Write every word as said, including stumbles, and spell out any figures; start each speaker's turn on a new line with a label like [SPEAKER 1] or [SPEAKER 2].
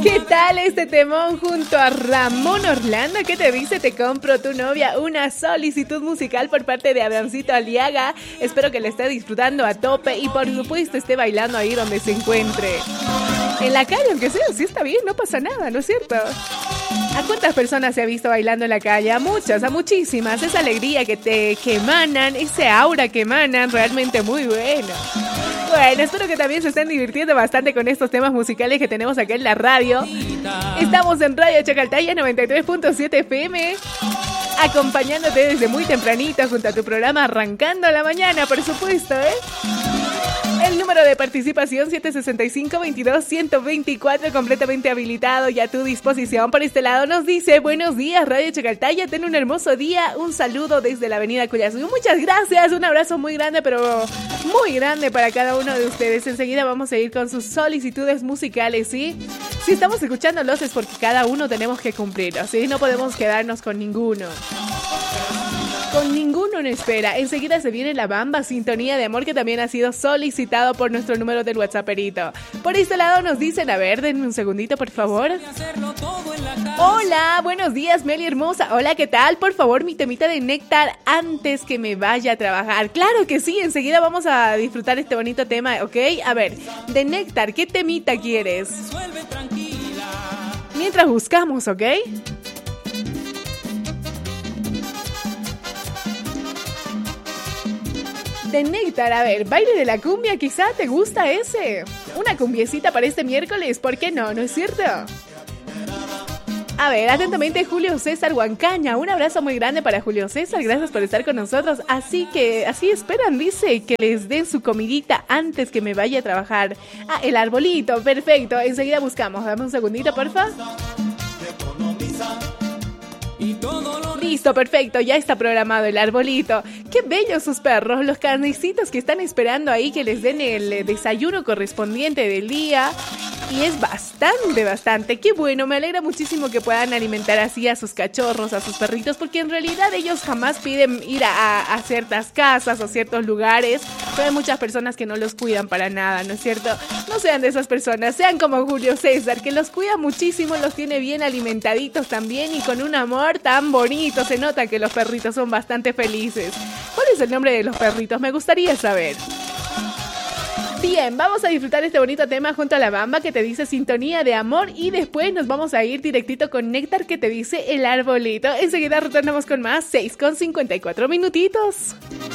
[SPEAKER 1] ¿Qué tal este temón junto a Ramón Orlando? ¿Qué te dice? Te compro tu novia, una solicitud musical por parte de Adamcito Aliaga. Espero que le esté disfrutando a tope y por supuesto esté bailando ahí donde se encuentre. En la calle, aunque sea, sí está bien, no pasa nada, ¿no es cierto? ¿A cuántas personas se ha visto bailando en la calle? A muchas, a muchísimas. Esa alegría que te que emanan, ese aura que emanan, realmente muy bueno. Bueno, espero que también se estén divirtiendo bastante con estos temas musicales que tenemos acá en la radio. Estamos en Radio Chacaltaya noventa y tres punto siete F M, acompañándote desde muy tempranito junto a tu programa Arrancando la Mañana, por supuesto, ¿eh? El número de participación siete seis cinco, veintidós, ciento veinticuatro, completamente habilitado y a tu disposición. Por este lado nos dice: buenos días Radio Chacaltaya, ten un hermoso día, un saludo desde la avenida Cuyazú. Muchas gracias, un abrazo muy grande, pero muy grande para cada uno de ustedes. Enseguida vamos a ir con sus solicitudes musicales, ¿sí? Si estamos escuchándolos es porque cada uno tenemos que cumplirlos, ¿sí? No podemos quedarnos con ninguno. Con ninguno en espera. Enseguida se viene La Bamba, Sintonía de Amor, que también ha sido solicitado por nuestro número del WhatsApperito. Por este lado nos dicen, a ver, denme un segundito, por favor. Hola, buenos días, Meli hermosa. Hola, ¿qué tal? Por favor, mi temita de Néctar antes que me vaya a trabajar. Claro que sí, enseguida vamos a disfrutar este bonito tema, ¿ok? A ver, de Néctar, ¿qué temita quieres? Mientras buscamos, ¿ok? De Néctar, a ver, baile de la cumbia, quizá te gusta ese. Una cumbiecita para este miércoles, ¿por qué no? ¿No es cierto? A ver, atentamente Julio César Huancaña, un abrazo muy grande para Julio César, gracias por estar con nosotros. Así que, así esperan, dice, que les den su comidita antes que me vaya a trabajar. Ah, el arbolito, perfecto, enseguida buscamos, dame un segundito, porfa. Listo, perfecto, ya está programado el arbolito. Qué bellos sus perros, los carnecitos que están esperando ahí que les den el desayuno correspondiente del día. Y es bastante, bastante. Qué bueno, me alegra muchísimo que puedan alimentar así a sus cachorros, a sus perritos, porque en realidad ellos jamás piden ir a, a ciertas casas o ciertos lugares. Pero hay muchas personas que no los cuidan para nada, ¿no es cierto? No sean de esas personas, sean como Julio César, que los cuida muchísimo, los tiene bien alimentaditos también y con un amor tan bonito. Se nota que los perritos son bastante felices. ¿Cuál es el nombre de los perritos? Me gustaría saber. Bien, vamos a disfrutar este bonito tema junto a La Bamba, que te dice Sintonía de Amor, y después nos vamos a ir directito con Néctar, que te dice El Arbolito. Enseguida retornamos con más, seis con cincuenta y cuatro minutitos.